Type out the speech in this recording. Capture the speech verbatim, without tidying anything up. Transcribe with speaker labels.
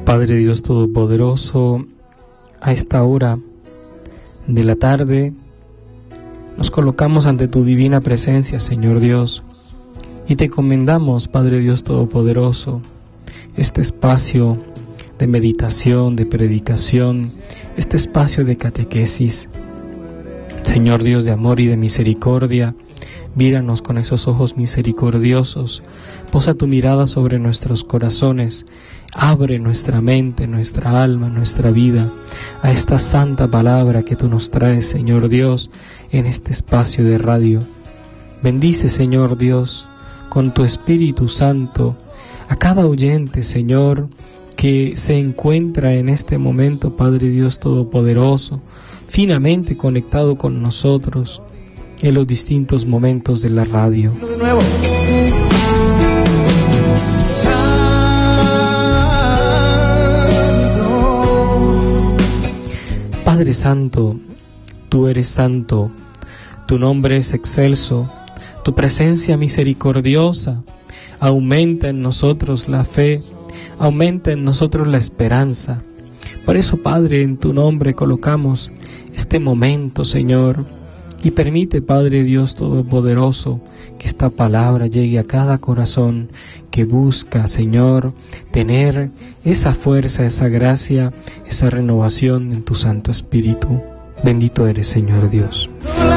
Speaker 1: Padre Dios Todopoderoso, a esta hora de la tarde nos colocamos ante tu divina presencia, Señor Dios, y te encomendamos, Padre Dios Todopoderoso, este espacio de meditación, de predicación, este espacio de catequesis. Señor Dios de amor y de misericordia, míranos con esos ojos misericordiosos, posa tu mirada sobre nuestros corazones, abre nuestra mente, nuestra alma, nuestra vida a esta santa palabra que tú nos traes, Señor Dios, en este espacio de radio. Bendice, Señor Dios, con tu Espíritu Santo a cada oyente, Señor, que se encuentra en este momento, Padre Dios Todopoderoso, finamente conectado con nosotros en los distintos momentos de la radio.
Speaker 2: De nuevo.
Speaker 1: Padre Santo, tú eres santo, tu nombre es excelso, tu presencia misericordiosa aumenta en nosotros la fe, aumenta en nosotros la esperanza. Por eso, Padre, en tu nombre colocamos este momento, Señor, y permite, Padre Dios Todopoderoso, que esta palabra llegue a cada corazón que busca, Señor, tener esa fuerza, esa gracia, esa renovación en tu Santo Espíritu. Bendito eres, Señor Dios.